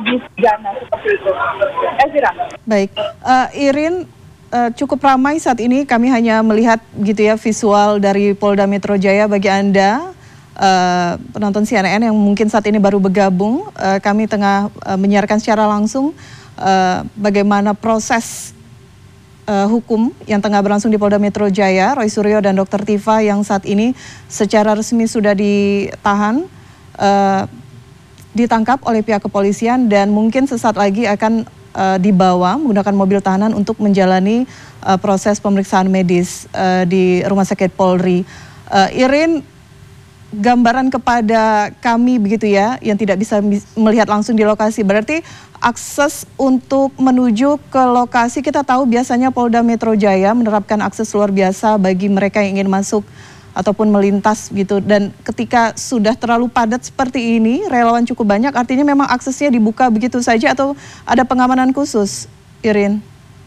pidana seperti itu. Elvira. Baik, Irin, cukup ramai saat ini. Kami hanya melihat gitu ya visual dari Polda Metro Jaya. Bagi Anda penonton CNN yang mungkin saat ini baru bergabung, kami tengah menyiarkan secara langsung bagaimana proses hukum yang tengah berlangsung di Polda Metro Jaya. Roy Suryo dan Dr. Tifa yang saat ini secara resmi sudah ditahan, ditangkap oleh pihak kepolisian dan mungkin sesaat lagi akan dibawa menggunakan mobil tahanan untuk menjalani proses pemeriksaan medis di Rumah Sakit Polri. Irin, gambaran kepada kami begitu ya, yang tidak bisa melihat langsung di lokasi. Berarti akses untuk menuju ke lokasi, kita tahu biasanya Polda Metro Jaya menerapkan akses luar biasa bagi mereka yang ingin masuk ataupun melintas gitu. Dan ketika sudah terlalu padat seperti ini, relawan cukup banyak, artinya memang aksesnya dibuka begitu saja atau ada pengamanan khusus, Irin?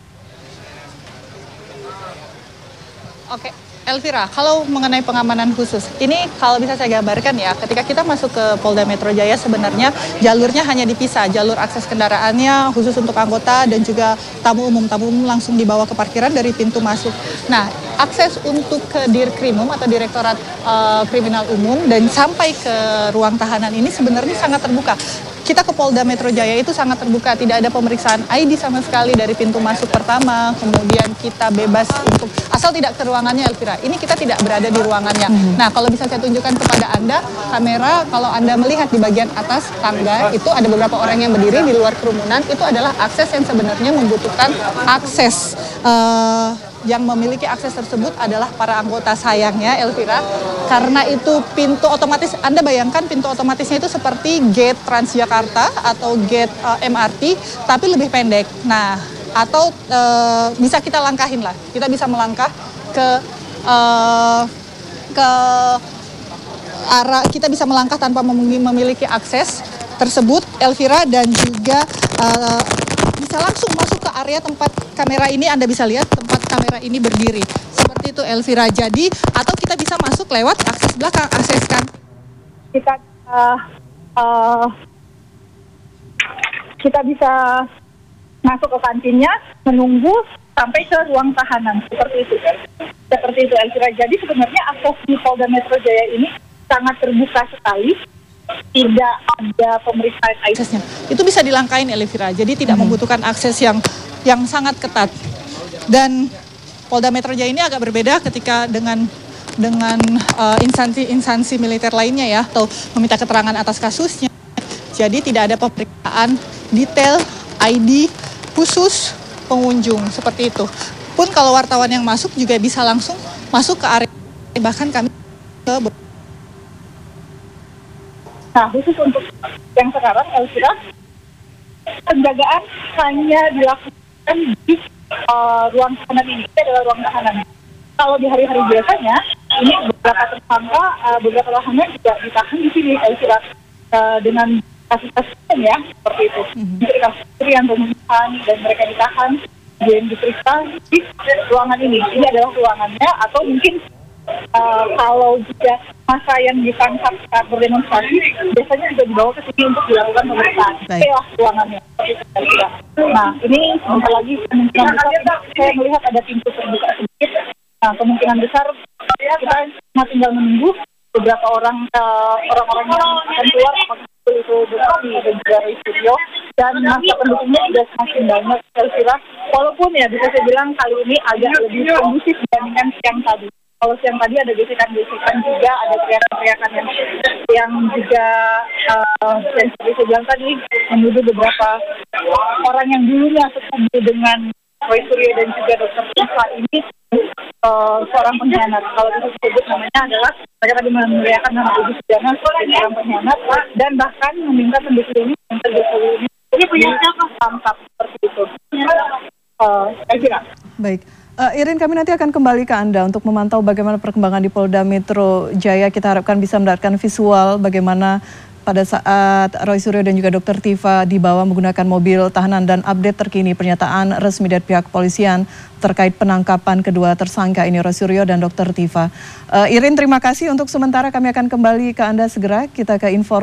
Oke, Elvira, kalau mengenai pengamanan khusus, ini kalau bisa saya gambarkan ya, ketika kita masuk ke Polda Metro Jaya sebenarnya jalurnya hanya dipisah, jalur akses kendaraannya khusus untuk anggota dan juga tamu umum langsung dibawa ke parkiran dari pintu masuk. Nah, akses untuk ke Dirkrimum atau Direktorat Kriminal Umum dan sampai ke ruang tahanan ini sebenarnya sangat terbuka. Kita ke Polda Metro Jaya itu sangat terbuka, tidak ada pemeriksaan ID sama sekali dari pintu masuk pertama, kemudian kita bebas untuk, asal tidak ke ruangannya Elvira, ini kita tidak berada di ruangannya. Nah, kalau bisa saya tunjukkan kepada Anda, kamera, kalau Anda melihat di bagian atas tangga, itu ada beberapa orang yang berdiri di luar kerumunan, itu adalah akses yang sebenarnya membutuhkan akses. Yang memiliki akses tersebut adalah para anggota, sayangnya Elvira, karena itu pintu otomatis, Anda bayangkan pintu otomatisnya itu seperti gate Transjakarta atau gate MRT, tapi lebih pendek. Nah, atau bisa kita langkahin lah, kita bisa melangkah ke arah, kita bisa melangkah tanpa memiliki akses tersebut, Elvira, dan juga bisa langsung masuk ke area tempat kamera ini. Anda bisa lihat tempat kamera ini berdiri. Seperti itu Elvira. Jadi, atau kita bisa masuk lewat akses belakang, akses kan. Kita bisa masuk ke kantinnya, menunggu sampai ke ruang tahanan. Seperti itu. Seperti itu Elvira. Jadi sebenarnya akses di Polda Metro Jaya ini sangat terbuka sekali. Tidak ada pemeriksaan aksesnya. Itu bisa dilangkain Elvira. Jadi tidak membutuhkan akses yang sangat ketat. Dan Polda Metro Jaya ini agak berbeda ketika dengan instansi militer lainnya ya, atau meminta keterangan atas kasusnya. Jadi tidak ada pemeriksaan detail ID khusus pengunjung seperti itu. Pun kalau wartawan yang masuk juga bisa langsung masuk ke area, bahkan kami ke. Nah, khusus untuk yang sekarang, Elvira, penjagaan hanya dilakukan di ruang tahanan ini. Ini adalah ruang tahanan. Kalau di hari-hari biasanya, ini beberapa tersangka, beberapa tahanan juga ditahan di sini, Elvira, dengan kasus-kasus ya, seperti itu. Jadi kasus yang pembunuhan dan mereka ditahan, kemudian diperiksa di ruangan ini. Ini adalah ruangannya, atau mungkin kalau juga masa yang ditangkap saat berdemonstrasi biasanya juga dibawa ke sini untuk dilakukan pemeriksaan. Itulah ruangannya. Nah, ini sebentar lagi kemungkinan besar saya melihat ada pintu terbuka sedikit. Nah, kemungkinan besar kita masih tinggal menunggu beberapa orang yang akan keluar, apakah itu Bukti dan juga Roy Suryo, dan masa pendukungnya sudah semakin banyak, Elvira. Walaupun ya bisa saya bilang kali ini agak lebih kondusif dibandingkan siang tadi. Kalau siang tadi ada gesekan-gesekan juga, ada teriakan-teriakan yang juga yang seperti saya bilang tadi, menuduh beberapa orang yang dulunya setuju dengan Roy Suryo dan juga Dr. Tifa ini seorang pengkhianat. Kalau itu disebut namanya adalah, mereka tadi meneriakan nama Ibu Sudiana sebagai seorang pengkhianat, dan bahkan meminta pendukung ini untuk Jokowi ini ditangkap seperti itu. Elvira. Baik. Irin, kami nanti akan kembali ke Anda untuk memantau bagaimana perkembangan di Polda Metro Jaya. Kita harapkan bisa mendapatkan visual bagaimana pada saat Roy Suryo dan juga Dr. Tifa dibawa menggunakan mobil tahanan dan update terkini pernyataan resmi dari pihak kepolisian terkait penangkapan kedua tersangka ini, Roy Suryo dan Dr. Tifa. Irin, terima kasih. Untuk sementara kami akan kembali ke Anda segera. Kita ke info